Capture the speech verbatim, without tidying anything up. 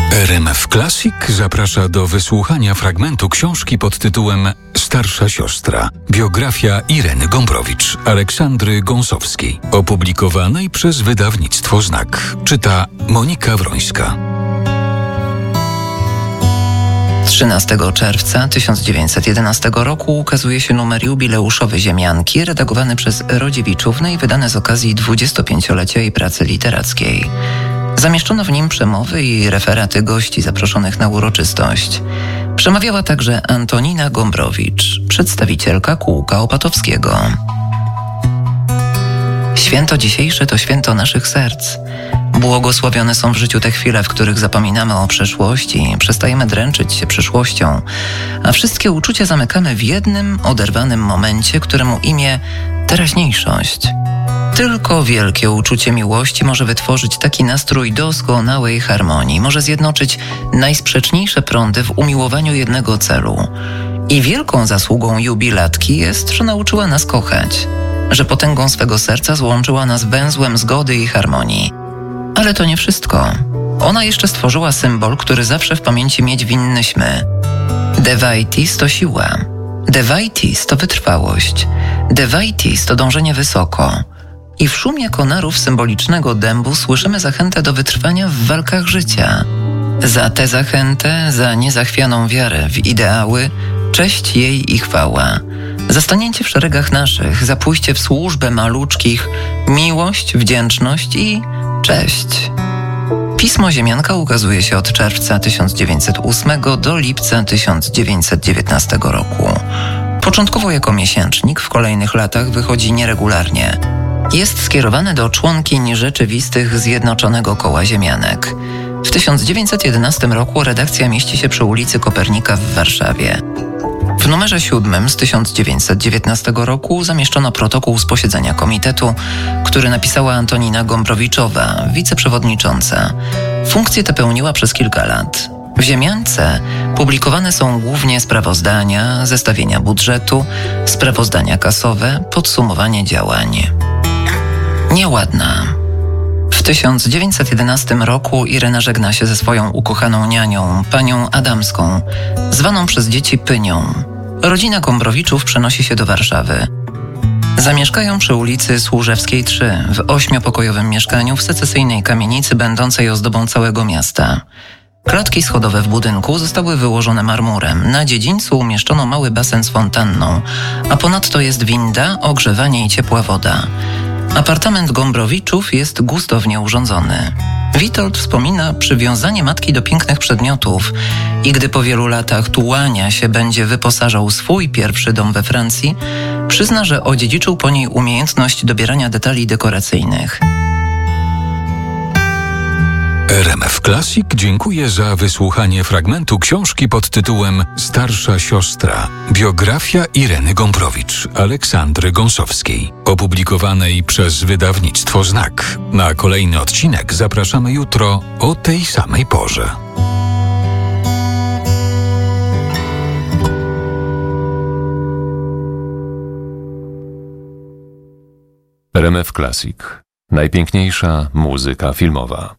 R M F Classic zaprasza do wysłuchania fragmentu książki pod tytułem Starsza siostra. Biografia Ireny Gombrowicz, Aleksandry Gąsowskiej, opublikowanej przez wydawnictwo Znak. Czyta Monika Wrońska. trzynastego czerwca tysiąc dziewięćset jedenastego roku ukazuje się numer jubileuszowy Ziemianki, redagowany przez Rodziewiczównę i wydany z okazji dwudziestopięciolecia jej pracy literackiej. Zamieszczono w nim przemowy i referaty gości zaproszonych na uroczystość. Przemawiała także Antonina Gombrowicz, przedstawicielka kółka opatowskiego. Święto dzisiejsze to święto naszych serc. Błogosławione są w życiu te chwile, w których zapominamy o przeszłości, przestajemy dręczyć się przyszłością, a wszystkie uczucia zamykamy w jednym, oderwanym momencie, któremu imię teraźniejszość. Tylko wielkie uczucie miłości może wytworzyć taki nastrój doskonałej harmonii, może zjednoczyć najsprzeczniejsze prądy w umiłowaniu jednego celu. I wielką zasługą jubilatki jest, że nauczyła nas kochać, że potęgą swego serca złączyła nas węzłem zgody i harmonii. Ale to nie wszystko. Ona jeszcze stworzyła symbol, który zawsze w pamięci mieć winnyśmy. Devaitis to siła. Devaitis to wytrwałość. Devaitis to dążenie wysoko. I w szumie konarów symbolicznego dębu słyszymy zachętę do wytrwania w walkach życia. Za tę zachętę, za niezachwianą wiarę w ideały, cześć jej i chwała. Za stanięcie w szeregach naszych, za pójście w służbę maluczkich, miłość, wdzięczność i cześć. Pismo Ziemianka ukazuje się od czerwca tysiąc dziewięćset ósmego do lipca tysiąc dziewięćset dziewiętnastego roku. Początkowo jako miesięcznik, w kolejnych latach wychodzi nieregularnie. Jest skierowany do członkiń rzeczywistych Zjednoczonego Koła Ziemianek. W tysiąc dziewięćset jedenastego roku redakcja mieści się przy ulicy Kopernika w Warszawie. W numerze siódmym z tysiąc dziewięćset dziewiętnastego roku zamieszczono protokół z posiedzenia komitetu, który napisała Antonina Gombrowiczowa, wiceprzewodnicząca. Funkcję tę pełniła przez kilka lat. W Ziemiance publikowane są głównie sprawozdania, zestawienia budżetu, sprawozdania kasowe, podsumowanie działań. Nieładna. W tysiąc dziewięćset jedenastego roku Irena żegna się ze swoją ukochaną nianią, panią Adamską, zwaną przez dzieci Pynią. Rodzina Gombrowiczów przenosi się do Warszawy. Zamieszkają przy ulicy Służewskiej trzy, w ośmiopokojowym mieszkaniu w secesyjnej kamienicy będącej ozdobą całego miasta. Klatki schodowe w budynku zostały wyłożone marmurem. Na dziedzińcu umieszczono mały basen z fontanną, a ponadto jest winda, ogrzewanie i ciepła woda. Apartament Gombrowiczów jest gustownie urządzony. Witold wspomina przywiązanie matki do pięknych przedmiotów i gdy po wielu latach tułania się będzie wyposażał swój pierwszy dom we Francji, przyzna, że odziedziczył po niej umiejętność dobierania detali dekoracyjnych. R M F Classic dziękuję za wysłuchanie fragmentu książki pod tytułem Starsza siostra. Biografia Ireny Gombrowicz, Aleksandry Gąsowskiej, opublikowanej przez wydawnictwo Znak. Na kolejny odcinek zapraszamy jutro o tej samej porze. R M F Classic. Najpiękniejsza muzyka filmowa.